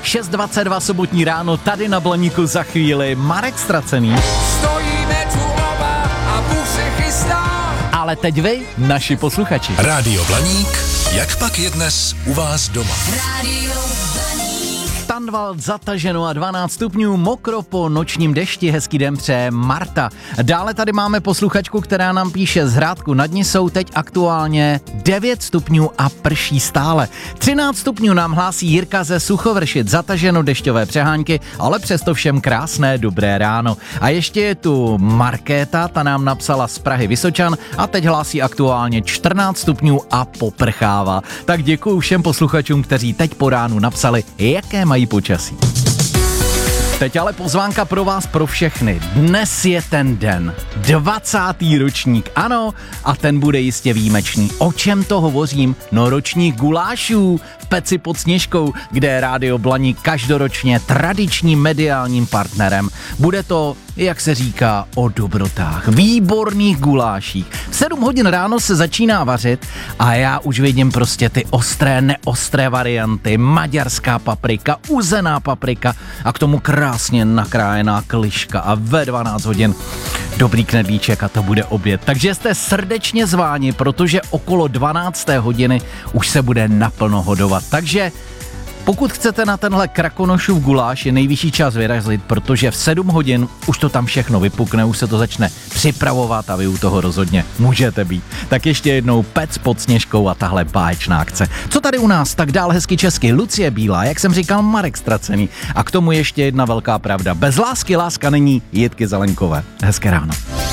6:22 sobotní ráno, tady na Blaníku za chvíli Marek Ztracený. Stojíme tu oba a Bůh se chystá. Ale teď vy, naši posluchači. Rádio Blaník, jak pak je dnes u vás doma? Rádio Tanvald zataženo a 12 stupňů, mokro po nočním dešti, hezký den přeje Marta. Dále tady máme posluchačku, která nám píše z Hrádku nad Nisou, teď aktuálně 9 stupňů a prší stále. 13 stupňů nám hlásí Jirka ze Suchovršit, zataženo dešťové přehánky, ale přesto všem krásné dobré ráno. A ještě je tu Markéta, ta nám napsala z Prahy Vysočan a teď hlásí aktuálně 14 stupňů a poprchává. Tak děkuju všem posluchačům, kteří teď po ránu napsali, jaké mají počasí. Teď ale pozvánka pro vás, pro všechny. Dnes je ten den, 20. ročník, ano, a ten bude jistě výjimečný. O čem to hovořím? No ročník gulášů v Peci pod Sněžkou, kde je Rádio Blaník každoročně tradičním mediálním partnerem. Bude to, jak se říká, o dobrotách, výborných guláších. V 7 hodin ráno se začíná vařit a já už vidím prostě ty ostré, neostré varianty, maďarská paprika, uzená paprika a k tomu krásně nakrájená kliška a ve 12 hodin dobrý knedlíček a to bude oběd. Takže jste srdečně zváni, protože okolo 12. hodiny už se bude naplno hodovat. Takže pokud chcete na tenhle Krakonošův guláš, je nejvyšší čas vyrazit, protože v 7 hodin už to tam všechno vypukne, už se to začne připravovat a vy u toho rozhodně můžete být. Tak ještě jednou Pec pod Sněžkou a tahle báječná akce. Co tady u nás? Tak dál hezky česky. Lucie Bílá, jak jsem říkal, Marek Ztracený. A k tomu ještě jedna velká pravda. Bez lásky láska není, Jitky Zelenkové. Hezké ráno.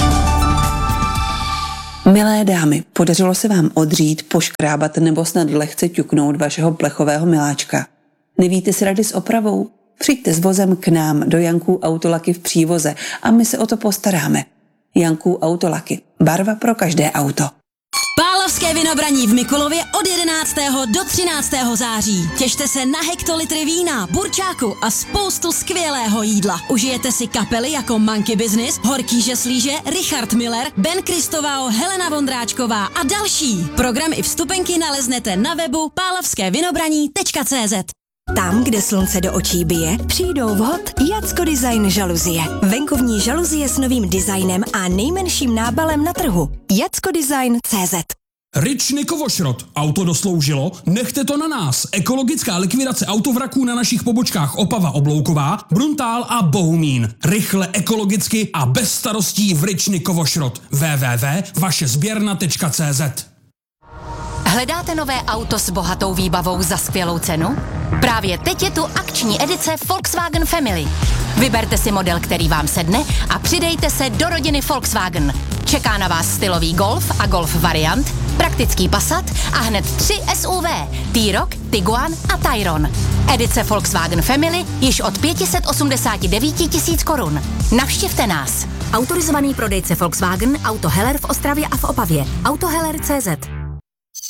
Milé dámy, podařilo se vám odřít, poškrábat nebo snad lehce ťuknout vašeho plechového miláčka? Nevíte si rady s opravou? Přijďte s vozem k nám do Janků Autolaky v Přívoze a my se o to postaráme. Janků Autolaky. Barva pro každé auto. Pálavské vinobraní v Mikulově od 11. do 13. září. Těšte se na hektolitry vína, burčáku a spoustu skvělého jídla. Užijete si kapely jako Monkey Business, Horký žeslíže, Richard Miller, Ben Kristovao, Helena Vondráčková a další. Program i vstupenky naleznete na webu pálavskévinobraní.cz. Tam, kde slunce do očí bije, přijdou vhod Jacko Design žaluzie. Venkovní žaluzie s novým designem a nejmenším nábalem na trhu. JackoDesign.cz. Ryčny Kovošrot. Auto dosloužilo? Nechte to na nás. Ekologická likvidace autovraků na našich pobočkách Opava Oblouková, Bruntál a Bohumín. Rychle, ekologicky a bez starostí v Ryčny Kovošrot. www.vašezběrna.cz. Hledáte nové auto s bohatou výbavou za skvělou cenu? Právě teď je tu akční edice Volkswagen Family. Vyberte si model, který vám sedne a přidejte se do rodiny Volkswagen. Čeká na vás stylový Golf a Golf variant, praktický Passat a hned 3 SUV, T-Roc, Tiguan a Tayron. Edice Volkswagen Family již od 589 000 korun. Navštivte nás. Autorizovaný prodejce Volkswagen, Auto Heller v Ostravě a v Opavě. Autoheller.cz.